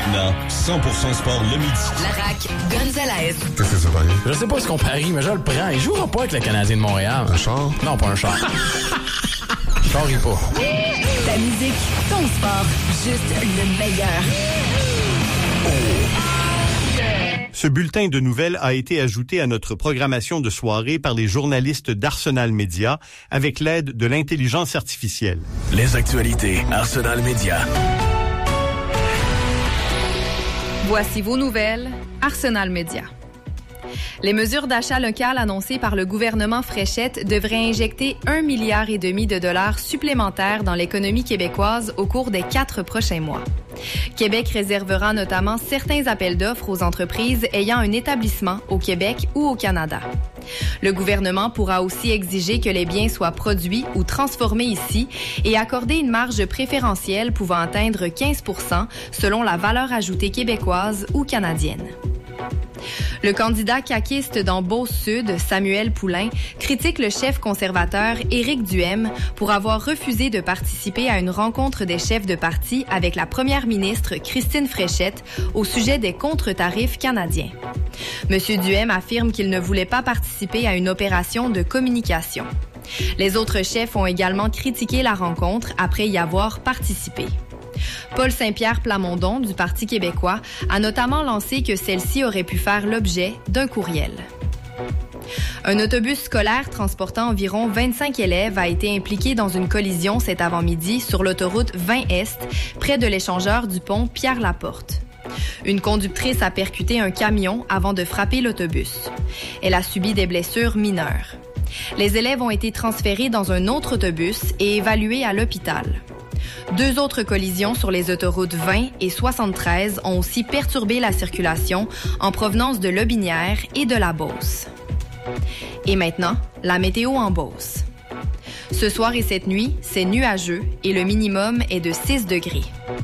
maintenant, 100% sport le midi. La RAQ, Gonzalez. Qu'est-ce que ça va? Je sais pas ce qu'on parie, mais je le prends. Il jouera pas avec le Canadien de Montréal. Un char? Non, pas un char. Je parie pas. Ta musique, ton sport, juste le meilleur. Ce bulletin de nouvelles a été ajouté à notre programmation de soirée par les journalistes d'Arsenal Média avec l'aide de l'intelligence artificielle. Les actualités Arsenal Média. Voici vos nouvelles, Arsenal Média. Les mesures d'achat local annoncées par le gouvernement Fréchette devraient injecter 1,5 milliard de dollars supplémentaires dans l'économie québécoise au cours des 4 prochains mois. Québec réservera notamment certains appels d'offres aux entreprises ayant un établissement au Québec ou au Canada. Le gouvernement pourra aussi exiger que les biens soient produits ou transformés ici et accorder une marge préférentielle pouvant atteindre 15 % selon la valeur ajoutée québécoise ou canadienne. Le candidat caquiste dans Beauce-Sud, Samuel Poulain, critique le chef conservateur Éric Duhaime pour avoir refusé de participer à une rencontre des chefs de parti avec la première ministre Christine Fréchette au sujet des contre-tarifs canadiens. M. Duhaime affirme qu'il ne voulait pas participer à une opération de communication. Les autres chefs ont également critiqué la rencontre après y avoir participé. Paul Saint-Pierre Plamondon, du Parti québécois, a notamment lancé que celle-ci aurait pu faire l'objet d'un courriel. Un autobus scolaire transportant environ 25 élèves a été impliqué dans une collision cet avant-midi sur l'autoroute 20 Est, près de l'échangeur du pont Pierre-Laporte. Une conductrice a percuté un camion avant de frapper l'autobus. Elle a subi des blessures mineures. Les élèves ont été transférés dans un autre autobus et évalués à l'hôpital. 2 autres collisions sur les autoroutes 20 et 73 ont aussi perturbé la circulation en provenance de Lobinière et de la Beauce. Et maintenant, la météo en Beauce. Ce soir et cette nuit, c'est nuageux et le minimum est de 6 degrés.